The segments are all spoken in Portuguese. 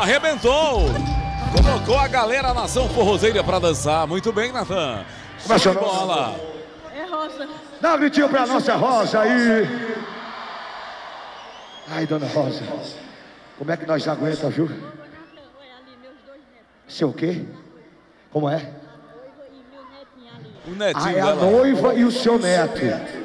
arrebentou. Colocou a galera nação forrozeira pra dançar. Muito bem, Natan. Show de bola. É Rosa. Dá um gritinho pra nossa Rosa aí. Ai, dona Rosa. Como é que nós aguenta, viu? Seu o quê? Como é? O netinho é a dela. noiva e o seu neto.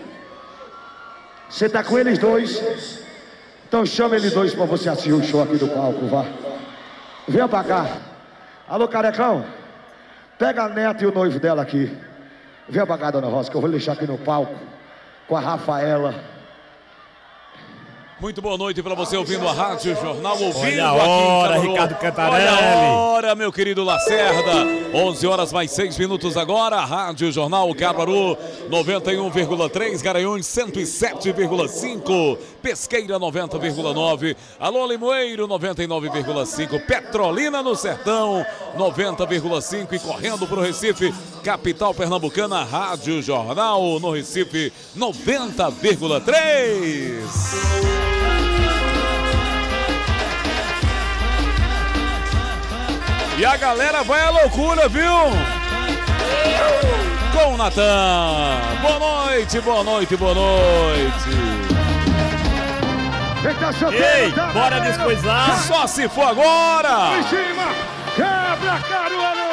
Você tá com eles dois? Então chama eles dois pra você assistir o show aqui do palco, vá. Venha pra cá. Alô, carecão. Pega a neta e o noivo dela aqui. Venha pra cá, dona Rosa, que eu vou deixar aqui no palco com a Rafaela. Muito boa noite para você ouvindo a Rádio Jornal, ouvindo Olha a hora, aqui em Ricardo Cantarelli. Olha a hora, meu querido Lacerda. 11 horas mais 6 minutos agora. Rádio Jornal Caruaru 91,3, Garanhuns 107,5, Pesqueira 90,9, Alô Limoeiro 99,5, Petrolina no Sertão 90,5 e correndo para o Recife, capital pernambucana, Rádio Jornal no Recife 90,3. E a galera vai à loucura, viu? Com o Natan. Boa noite, boa noite, boa noite. Ei, bora descoisar. Só se for agora. Em cima, quebra, Caruaru.